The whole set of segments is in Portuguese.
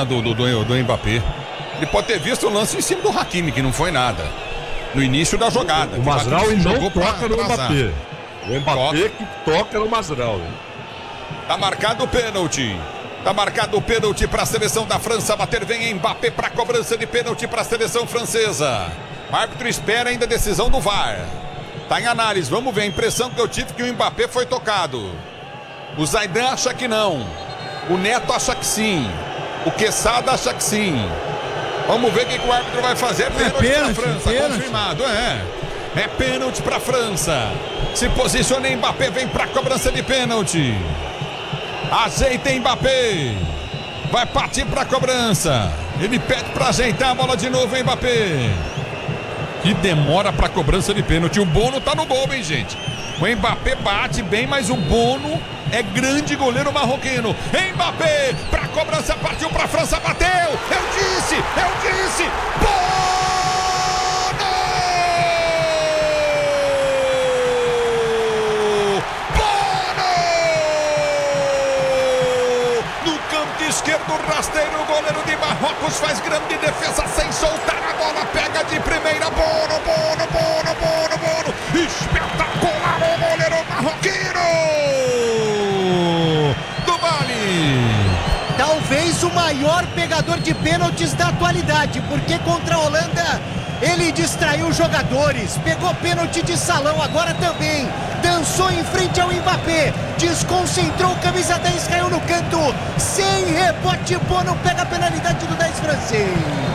perna do Mbappé. Ele pode ter visto o lance em cima do Hakimi, que não foi nada. No início da jogada. O Mazraoui não toca no atrasar. Mbappé. O Mbappé que toca no Mazraoui. Tá marcado o pênalti. Tá marcado o pênalti para a seleção da França. Bater vem Mbappé para cobrança de pênalti para a seleção francesa. O árbitro espera ainda a decisão do VAR. Tá em análise. Vamos ver. A impressão que eu tive que o Mbappé foi tocado. O Zaidan acha que não. O Neto acha que sim. O Quesada acha que sim. Vamos ver o que o árbitro vai fazer. Pênalti para França. Confirmado. É pênalti para França. Se posiciona Mbappé. Vem para cobrança de pênalti. Ajeita Mbappé. Vai partir para a cobrança. Ele pede para ajeitar a bola de novo, Mbappé. Que demora para a cobrança de pênalti. O Bono tá no gol, hein, gente? O Mbappé bate bem, mas o Bono é grande goleiro marroquino. Mbappé para a cobrança, partiu para a França, bateu. Eu disse. Bono! Esquerdo, rasteiro, o goleiro de Marrocos faz grande defesa sem soltar a bola, pega de primeira, Bono, espetacular o goleiro marroquino do Mali. Talvez o maior pegador de pênaltis da atualidade, porque contra a Holanda ele distraiu os jogadores, pegou pênalti de salão, agora também dançou em frente ao Mbappé, desconcentrou, o camisa 10 caiu no canto, sem rebote, Bono pega a penalidade do 10 francês.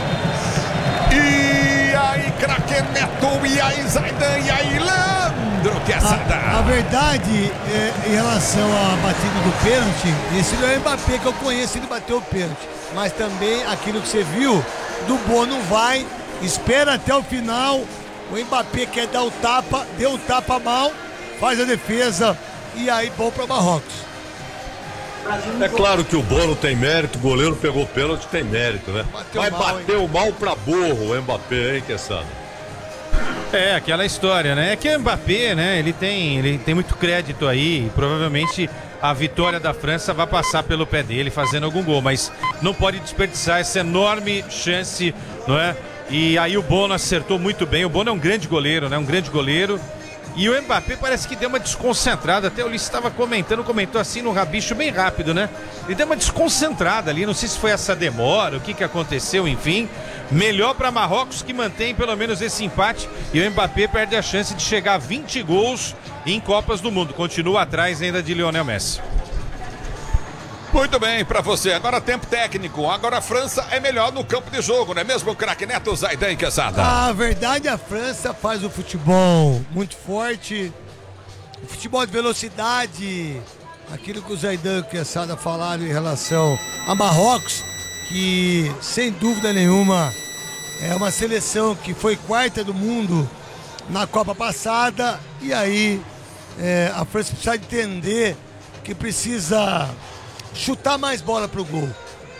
E aí, craque Neto, e aí, Zaidan, e aí, Leandro, que a verdade, em relação à batida do pênalti, esse não é o Mbappé que eu conheço, ele bateu o pênalti, mas também aquilo que você viu, do Bono vai, espera até o final, o Mbappé quer dar o tapa, deu o tapa mal, faz a defesa e aí bom para Marrocos. É claro que o Bono tem mérito, o goleiro pegou pênalti, tem mérito, né? Bateu mal pra burro o Mbappé, hein, Quesada? É, aquela história, né? É que o Mbappé, né, ele tem muito crédito aí, e provavelmente a vitória da França vai passar pelo pé dele fazendo algum gol, mas não pode desperdiçar essa enorme chance, não é? E aí o Bono acertou muito bem, o Bono é um grande goleiro, né? Um grande goleiro. E o Mbappé parece que deu uma desconcentrada, até o Ulisses estava comentou assim no rabicho bem rápido, né? Ele deu uma desconcentrada ali, não sei se foi essa demora, o que aconteceu, enfim. Melhor para Marrocos, que mantém pelo menos esse empate, e o Mbappé perde a chance de chegar a 20 gols em Copas do Mundo, continua atrás ainda de Lionel Messi. Muito bem, para você. Agora tempo técnico. Agora a França é melhor no campo de jogo, não é mesmo, craque Neto, Zaidan e Quesada? A verdade, a França faz um futebol muito forte, um futebol de velocidade, aquilo que o Zaidan e o Quesada falaram em relação a Marrocos, que sem dúvida nenhuma é uma seleção que foi quarta do mundo na Copa passada, e aí a França precisa entender que precisa chutar mais bola pro gol.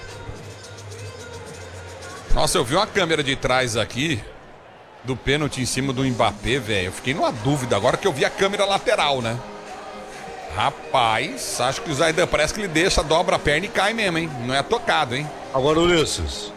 Nossa, eu vi uma câmera de trás aqui do pênalti em cima do Mbappé, velho. Eu fiquei numa dúvida agora que eu vi a câmera lateral, né? Rapaz, acho que o Zaidan parece que ele deixa, dobra a perna e cai mesmo, hein? Não é tocado, hein? Agora, Ulisses,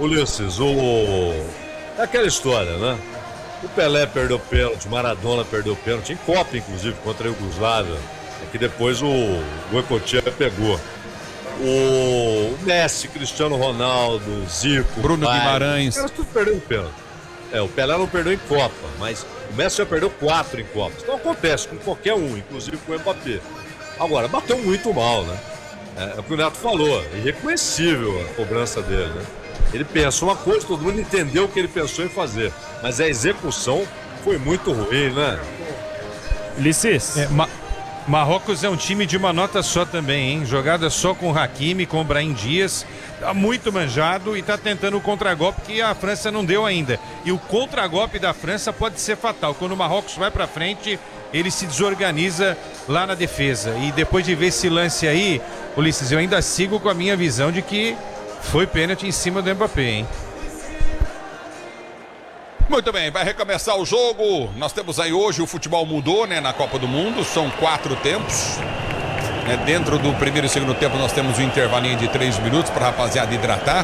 é aquela história, né? O Pelé perdeu pênalti, o Maradona perdeu pênalti, em Copa, inclusive, contra a Iugoslávia, que depois o Goicoechea pegou. O Messi, Cristiano Ronaldo, Zico, Bruno Guimarães. Eles tudo perderam pênalti. O Pelé não perdeu em Copa, mas o Messi já perdeu 4 em Copas. Então acontece com qualquer um, inclusive com o Mbappé. Agora, bateu muito mal, né? É o que o Neto falou, é irreconhecível a cobrança dele, né? Ele pensou uma coisa, todo mundo entendeu o que ele pensou em fazer, mas a execução foi muito ruim, né? Ulisses. Marrocos é um time de uma nota só também, hein? Jogada só com o Hakimi, com o Brahim Dias. Tá muito manjado e tá tentando o contragolpe que a França não deu ainda. E o contragolpe da França pode ser fatal. Quando o Marrocos vai pra frente, ele se desorganiza lá na defesa. E depois de ver esse lance aí, Ulisses, eu ainda sigo com a minha visão de que foi pênalti em cima do Mbappé, hein? Muito bem, vai recomeçar o jogo. Nós temos aí hoje, o futebol mudou, né, na Copa do Mundo, são 4 tempos. Dentro do primeiro e segundo tempo nós temos um intervalinho de 3 minutos para a rapaziada hidratar.